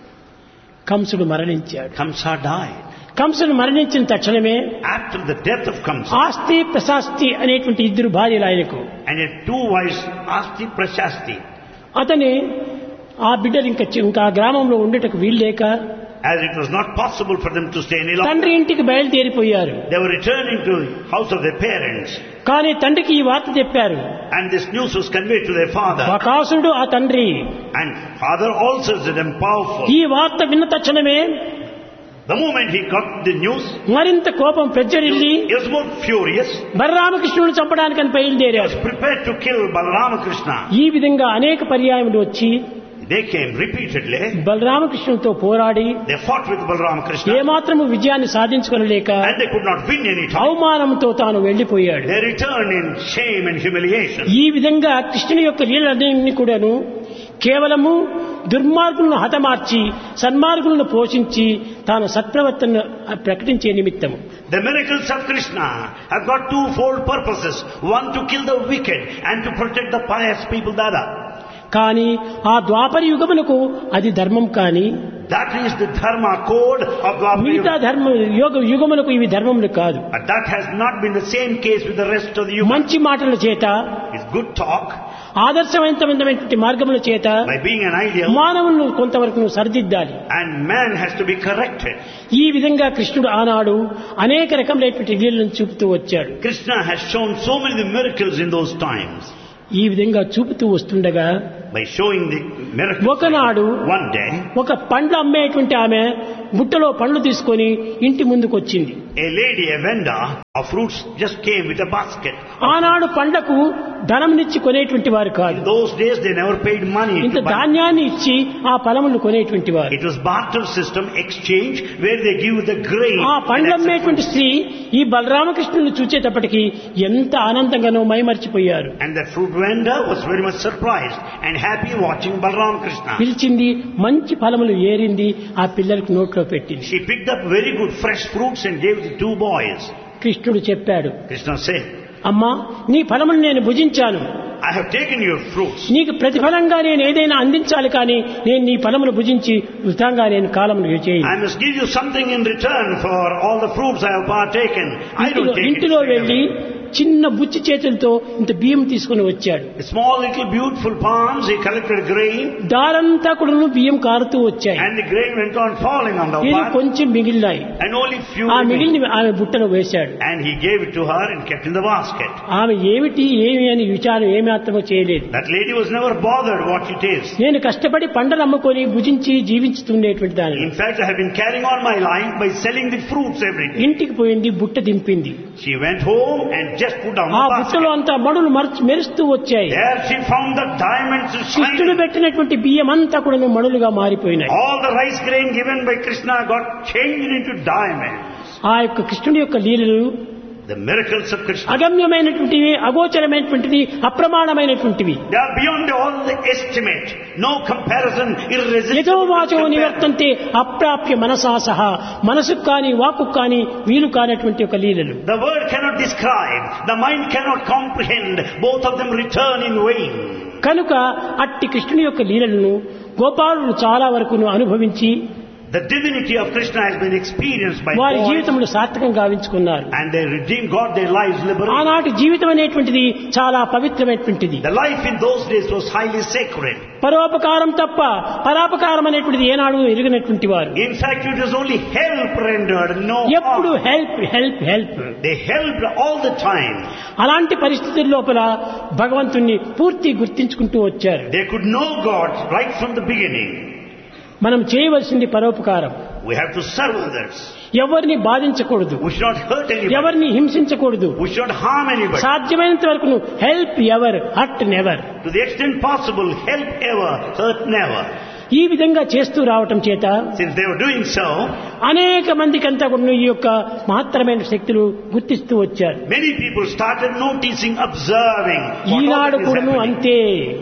Speaker 2: కంసుడు మరణించాడు.
Speaker 3: Kamsa died.
Speaker 2: కంసుడు మరణించిన తక్షణమే
Speaker 3: After the death of Kamsa,
Speaker 2: ఆస్తి ప్రశాస్తి అనేటువంటి ఇద్దరు భార్యలు ఆయనకు.
Speaker 3: and he had two wives, Asti Prashasti.
Speaker 2: అతని ఆ బిడ్డలు ఇంకా చి- ఇంకా ఆ గ్రామంలో ఉండేటకు వీల్లేక
Speaker 3: As it was not possible for them to stay any longer,
Speaker 2: తండ్రి ఇంటికి బయలుదేరిపోయారు.
Speaker 3: they were returning to the house of their parents.
Speaker 2: కానీ తండ్రికి ఈ వార్త చెప్పారు.
Speaker 3: And this news was conveyed to their father.
Speaker 2: బకాసురుడు ఆ తండ్రి
Speaker 3: And father also said, "I'm powerful."
Speaker 2: ఈ వార్త విన్న తక్షణమే
Speaker 3: The moment he got the news,
Speaker 2: మరింత కోపం ప్రజ్వరిల్లి
Speaker 3: he was more furious.
Speaker 2: బలరామకృష్ణుని చంపడానికని
Speaker 3: He
Speaker 2: బయలుదేరారు.
Speaker 3: was prepared to kill Balarama Krishna.
Speaker 2: ఈ విధంగా అనేక పర్యాయములు వచ్చి
Speaker 3: They came repeatedly.
Speaker 2: బలరామకృష్ణునితో పోరాడి
Speaker 3: They fought with Balarama Krishna.
Speaker 2: ఏమాత్రము విజయాన్ని సాధించుకొనలేక
Speaker 3: And they could not win any time.
Speaker 2: అవమానంతో తాను వెళ్లిపోయాడు.
Speaker 3: They returned in shame and humiliation.
Speaker 2: ఈ విధంగా కృష్ణుని యొక్క లీలలన్నీ కూడాను కేవలము దుర్మార్గులను హతమార్చి సన్మార్గులను పోషించి తాను సత్ప్రవర్తనను ప్రకటించే నిమిత్తము.
Speaker 3: The miracles of Krishna have got twofold purposes. One, to kill the wicked, and to protect the pious people, the other.
Speaker 2: కానీ ఆ ద్వాపర యుగమునకు అది ధర్మం కాని
Speaker 3: That is the dharma code of Dwapara
Speaker 2: మిగతా
Speaker 3: Yuga.
Speaker 2: ధర్మ యోగ యుగములకు ఇవి ధర్మములు కాదు.
Speaker 3: But that has not been the same case with the rest of the Yuga.
Speaker 2: మంచి మాటల చేత
Speaker 3: It's good talk,
Speaker 2: ఆదర్శవంతమైనటువంటి మార్గముల చేత
Speaker 3: by being an ideal,
Speaker 2: మానవులను కొంతవరకు సరిదిద్దాలి.
Speaker 3: and man has to be corrected.
Speaker 2: ఈ విధంగా కృష్ణుడు ఆనాడు అనేక రకములైనటువంటి లీలలను చూపుతూ వచ్చాడు.
Speaker 3: Krishna has shown so many miracles in those times.
Speaker 2: ఈ విధంగా చూపుతూ వస్తుండగా
Speaker 3: By showing the miracles,
Speaker 2: ఒకనాడు
Speaker 3: one day,
Speaker 2: ఒక పండ్లు అమ్మేటువంటి ఆమె బుట్టలో పండ్లు తీసుకొని ఇంటి ముందుకు వచ్చింది.
Speaker 3: a lady, a vendor of fruits, just came with a basket.
Speaker 2: ఆనాడు పండ్లకు ధనంనిచ్చి కొనేటువంటి వారు కాదు.
Speaker 3: In those days, they never paid money
Speaker 2: ఇంత
Speaker 3: to buy.
Speaker 2: ధాన్యాన్ని ఇచ్చి ఆ ఫలములను కొనేటువంటి వారు.
Speaker 3: It was barter system, exchange, where they give the grain.
Speaker 2: ఆ
Speaker 3: and
Speaker 2: పండ్లు
Speaker 3: accept
Speaker 2: అమ్మేటువంటి
Speaker 3: fruits.
Speaker 2: స్త్రీ ఈ బలరామకృష్ణుని చూచేటప్పటికి ఎంత ఆనందంగానో మైమర్చిపోయారు.
Speaker 3: And that fruit vendor was very much surprised and happy watching Balaram Krishna.
Speaker 2: పిలిచింది, మంచి ఫలములు ఏరింది, ఆ పిల్లలకు నోట్లో పెట్టింది.
Speaker 3: She picked up very good fresh fruits and gave the two boys.
Speaker 2: కృష్ణుడు చెప్పాడు,
Speaker 3: Krishna said,
Speaker 2: అమ్మా నీ ఫలములు నేను భుజించాను,
Speaker 3: I have taken your fruits.
Speaker 2: నీకు ప్రతిఫలంగా నేను ఏదైనా అందించాలి, కానీ నేను నీ ఫలములు భుజించి వృథాగా నేను కాలమును చేయను.
Speaker 3: I must give you something in return for all the fruits I have partaken. I don't
Speaker 2: ఇంటిలో
Speaker 3: take it
Speaker 2: ఇంటిలో
Speaker 3: straight
Speaker 2: వెళ్లి
Speaker 3: away.
Speaker 2: చిన్న బుచ్చి చేతులతో ఇంత బియ్యం తీసుకుని వచ్చాడు.
Speaker 3: Small little beautiful palms, he collected grain,
Speaker 2: దారంతా కూడా బియ్యం కారుతూ వచ్చాయి.
Speaker 3: and the grain went on falling on the
Speaker 2: ఇది
Speaker 3: path,
Speaker 2: కొంచెం మిగిలినాయి.
Speaker 3: and only few
Speaker 2: ఆ
Speaker 3: remained.
Speaker 2: మిగిలిన ఆమె బుట్టలో వేశాడు.
Speaker 3: And he gave it to her and kept in the basket.
Speaker 2: ఆమె ఏమిటి ఏమి అని విచారం ఏమాత్రమో చేయలేదు.
Speaker 3: That lady was never bothered what it is.
Speaker 2: నేను కష్టపడి పంటలు అమ్ముకొని భుజించి జీవించుతుండేటువంటి దాన్ని.
Speaker 3: In fact, I have been carrying on my life by selling the fruits every day.
Speaker 2: ఇంటికి పోయింది, బుట్ట దింపింది.
Speaker 3: She went home and just put down
Speaker 2: ఆ
Speaker 3: the
Speaker 2: బుట్టలో
Speaker 3: basket.
Speaker 2: అంతా మడులు మరచి మెరుస్తూ వచ్చాయి.
Speaker 3: There she found the diamonds
Speaker 2: కృష్ణుడు
Speaker 3: shining.
Speaker 2: పెట్టినటువంటి బియ్యం అంతా కూడా మడులుగా మారిపోయినాయి.
Speaker 3: All the rice grain given by Krishna got changed into diamonds.
Speaker 2: ఆ యొక్క కృష్ణుడి యొక్క లీలలు
Speaker 3: The miracles of Krishna,
Speaker 2: అగమ్యమైనటువంటివి, అగోచరమైనటువంటివి, అప్రమాణమైనటువంటివి.
Speaker 3: they are beyond all the estimate. No comparison, irresistible.
Speaker 2: యథో వాచో
Speaker 3: comparison.
Speaker 2: నివర్తంతే అప్రాప్య మనసా సహా, మనసుకు కానీ వాక్కు కానీ వీలు కానటువంటి ఒక లీలలు.
Speaker 3: The word cannot describe, the mind cannot comprehend, both of them return in vain.
Speaker 2: కనుక అట్టి కృష్ణుని యొక్క లీలలను గోపాలుడు చాలా వరకు అనుభవించి
Speaker 3: The divinity of Krishna has been experienced by
Speaker 2: వారి
Speaker 3: boys,
Speaker 2: జీవితంలో సార్థకంగా గావించుకున్నారు.
Speaker 3: and they redeemed, got their lives liberated.
Speaker 2: ఆనాటి జీవితం అనేటువంటిది చాలా పవిత్రమైనటువంటిది.
Speaker 3: The life in those days was highly sacred.
Speaker 2: పరోపకారం తప్ప పరాపకారం అనేటువంటిది ఏనాడు ఎరిగినటువంటి వారు.
Speaker 3: In fact, it was only help rendered, no
Speaker 2: ఎప్పుడు
Speaker 3: harm.
Speaker 2: Help help help.
Speaker 3: They helped all the time.
Speaker 2: అలాంటి పరిస్థితుల లోపల భగవంతుణ్ణి పూర్తి గుర్తించుకుంటూ వచ్చారు.
Speaker 3: They could know God right from the beginning.
Speaker 2: మనం చేయవలసింది పరోపకారం.
Speaker 3: We have to serve others.
Speaker 2: ఎవరిని బాధించకూడదు,
Speaker 3: We should not hurt anybody.
Speaker 2: ఎవరిని హింసించకూడదు.
Speaker 3: We should not harm anybody.
Speaker 2: సాధ్యమైనంత వరకు help ever, hurt never.
Speaker 3: To the extent possible, help ever, hurt never.
Speaker 2: ఈ విధంగా చేస్తూ రావటం చేత
Speaker 3: Since they were doing so,
Speaker 2: అనేక మందికి అంతా కూడా ఈ యొక్క మహత్తరమైన శక్తులు గుర్తిస్తూ వచ్చారు.
Speaker 3: many people started noticing, observing. what all
Speaker 2: Eenadu
Speaker 3: that is
Speaker 2: కూడాను
Speaker 3: happening.
Speaker 2: అంతే.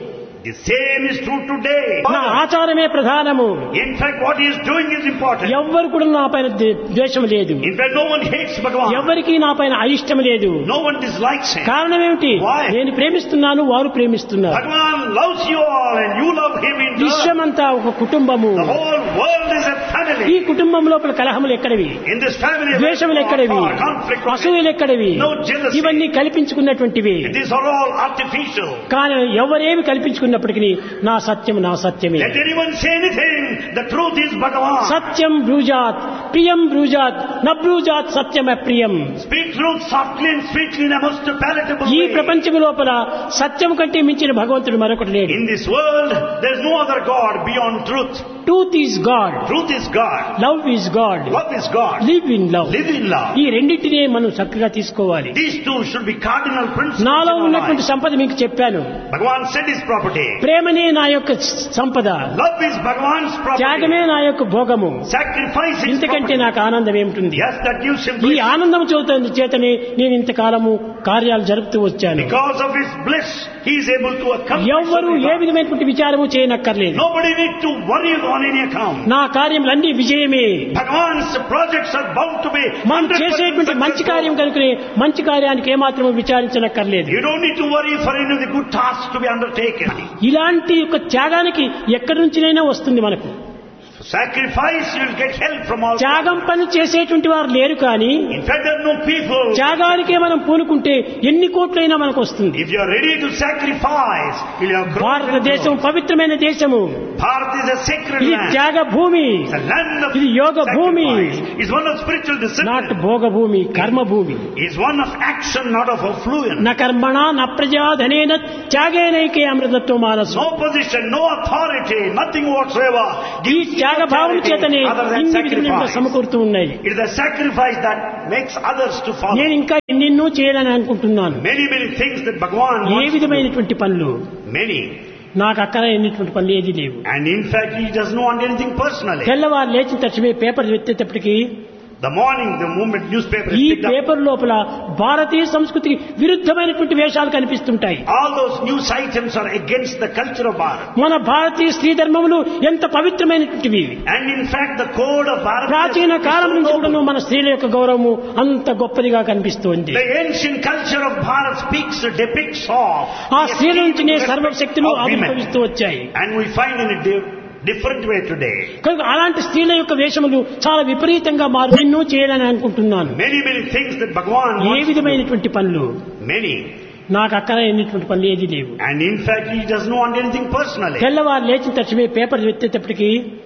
Speaker 3: The same is true today.
Speaker 2: నా ఆచారమే ప్రధానము.
Speaker 3: In fact, what he is doing is important.
Speaker 2: ఎవ్వరు కూడా నా పైన ద్వేషం లేదు.
Speaker 3: In fact, no one hates Bhagavan.
Speaker 2: ఎవరికి నా పైన అయిష్టం లేదు.
Speaker 3: No one dislikes him.
Speaker 2: కారణం ఏమిటి?
Speaker 3: Why?
Speaker 2: నేను ప్రేమిస్తున్నాను, వారు ప్రేమిస్తున్నారు.
Speaker 3: Bhagavan loves you all and you love him in turn.
Speaker 2: విశ్వమంతా ఒక కుటుంబము.
Speaker 3: The whole world is a family.
Speaker 2: ఈ కుటుంబం లోపల కలహములు ఎక్కడవి?
Speaker 3: In this family,
Speaker 2: ద్వేషములు ఎక్కడవి?
Speaker 3: conflict,
Speaker 2: అసూయలు ఎక్కడవి?
Speaker 3: no jealousy.
Speaker 2: ఇవన్నీ కల్పించుకున్నటువంటివి.
Speaker 3: These are all artificial.
Speaker 2: కానీ ఎవరేమి కల్పించుకున్నప్పటికీ నా సత్యం నా సత్యమే.
Speaker 3: Let anyone say anything, the truth is Bhagavan.
Speaker 2: సత్యం బ్రూజాత్ ప్రియం బ్రూజాత్ నబ్రూజాత్ సత్యం అప్రియం.
Speaker 3: Speak truth softly and sweetly in a most palatable
Speaker 2: ఈ
Speaker 3: way.
Speaker 2: ప్రపంచం లోపల సత్యం కంటే మించిన భగవంతుడు మరొకటి లేడు.
Speaker 3: In this world, there is no other God beyond truth.
Speaker 2: Truth is God,
Speaker 3: Truth is God.
Speaker 2: Love is God,
Speaker 3: Love is God.
Speaker 2: Live in love.
Speaker 3: Live in love.
Speaker 2: ఈ రెండింటినే మనం చక్కగా తీసుకోవాలి.
Speaker 3: These two should be cardinal principles.
Speaker 2: నాలో
Speaker 3: in our
Speaker 2: ఉన్నటువంటి
Speaker 3: life.
Speaker 2: సంపద మీకు చెప్పాను.
Speaker 3: Bhagavan said his property.
Speaker 2: ప్రేమనే నా యొక్క సంపద,
Speaker 3: Love is Bhagavan's property.
Speaker 2: త్యాగమే నా యొక్క భోగము.
Speaker 3: Sacrifice is
Speaker 2: ఇంతకంటే
Speaker 3: property.
Speaker 2: నాకు ఆనందం ఏమిటి?
Speaker 3: Yes, that gives him
Speaker 2: ఈ
Speaker 3: bliss.
Speaker 2: ఆనందం చదువుతున్న చేతనే నేను ఇంతకాలము కార్యాలు జరుపుతూ వచ్చాను.
Speaker 3: Because of his bliss, he is able to accomplish.
Speaker 2: ఎవ్వరూ ఏ
Speaker 3: everything.
Speaker 2: విధమైనటువంటి విచారము చేయనక్కర్లేదు.
Speaker 3: Nobody need to worry on any account.
Speaker 2: నా కార్యములన్నీ విజయమే.
Speaker 3: Bhagavan's projects are bound to be
Speaker 2: మనం
Speaker 3: one hundred percent
Speaker 2: చేసేటువంటి మంచి కార్యం
Speaker 3: successful.
Speaker 2: కనుకనే మంచి కార్యానికి ఏమాత్రము విచారించనక్కర్లేదు.
Speaker 3: You don't need to worry for any of the good tasks to be undertaken.
Speaker 2: ఇలాంటి యొక్క త్యాగానికి ఎక్కడి నుంచినైనా వస్తుంది మనకు.
Speaker 3: Sacrifice, you will get help from all.
Speaker 2: త్యాగం పని చేసేటువంటి వారు లేరు కానీ
Speaker 3: In fact, there are no people.
Speaker 2: త్యాగానికే మనం పూనుకుంటే ఎన్ని కోట్లైనా మనకు వస్తుంది.
Speaker 3: If you are ready to sacrifice, you will have grown.
Speaker 2: భారతదేశం పవిత్రమైన దేశము.
Speaker 3: Bharat is a sacred
Speaker 2: ఇది
Speaker 3: land.
Speaker 2: త్యాగ భూమి,
Speaker 3: It's a land of
Speaker 2: ఇది యోగ భూమి.
Speaker 3: sacrifice. It's one of spiritual
Speaker 2: not
Speaker 3: discipline.
Speaker 2: భోగ భూమి, కర్మ భూమి.
Speaker 3: It's one of action, not of affluence.
Speaker 2: న కర్మణ న ప్రజా ధనేన త్యాగేనైకే అమృతత్వ మానసు.
Speaker 3: No position, no authority, nothing whatsoever.
Speaker 2: ఈ త్యాగ భావం చేతనే
Speaker 3: Other than
Speaker 2: ఇన్ని విధములుగా
Speaker 3: sacrifice.
Speaker 2: సమకూరుతూ ఉన్నాయి.
Speaker 3: It is a sacrifice that makes others to follow.
Speaker 2: నేను ఇంకా ఎన్నెన్నో చేయాలని అనుకుంటున్నాను.
Speaker 3: Many, many things that Bhagavan
Speaker 2: A
Speaker 3: wants to do.
Speaker 2: విధమైనటువంటి పనులు
Speaker 3: Many.
Speaker 2: నాకు అక్కడ ఎన్నిటువంటి పనులు ఏది లేవు.
Speaker 3: And in fact, he doesn't want anything personally.
Speaker 2: తెల్లవారు లేచిన తక్షణమే paper ఎత్తేటప్పటికి
Speaker 3: The morning, the moment newspaper is
Speaker 2: ఈ
Speaker 3: picked up,
Speaker 2: పేపర్ లోపల భారతీయ సంస్కృతికి విరుద్ధమైనటువంటి వేషాలు కనిపిస్తుంటాయి.
Speaker 3: all those news items are against the culture of Bharat.
Speaker 2: మన భారతీయ స్త్రీ ధర్మములు ఎంత పవిత్రమైనటువంటివి.
Speaker 3: And in fact, the code of Bharat
Speaker 2: ప్రాచీన
Speaker 3: is
Speaker 2: కాలం
Speaker 3: so
Speaker 2: నుంచి
Speaker 3: noble.
Speaker 2: కూడా మన స్త్రీల యొక్క గౌరవము అంత గొప్పదిగా కనిపిస్తోంది.
Speaker 3: The ancient culture of Bharat speaks, depicts of
Speaker 2: ఆ
Speaker 3: the
Speaker 2: స్త్రీల నుంచినే
Speaker 3: achievement
Speaker 2: సర్వశక్తులు
Speaker 3: of women.
Speaker 2: ఆవిర్భవిస్తూ వచ్చాయి.
Speaker 3: And we find in a di- different way today.
Speaker 2: కనుక అలాంటి స్త్రీల యొక్క వేషములు చాలా విపరీతంగా మారు ఎన్నో చేయాలని అనుకుంటున్నాను.
Speaker 3: Many, many things that Bhagavan
Speaker 2: A
Speaker 3: wants to do.
Speaker 2: విధమైనటువంటి పనులు
Speaker 3: Many.
Speaker 2: నాకు అక్కడ ఎన్నిటువంటి పనులు ఏది లేవు.
Speaker 3: And in fact, he doesn't want anything personally.
Speaker 2: తెల్లవారు లేచిన తక్షణమే పేపర్ ఎత్తేటప్పటికి